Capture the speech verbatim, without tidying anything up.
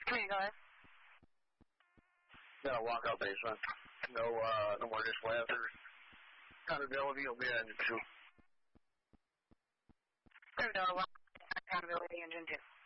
Come here, go ahead. Got a walkout basement. No, uh, no more dishwashers. Accountability will be engine two. Clear door, walkout accountability engine two.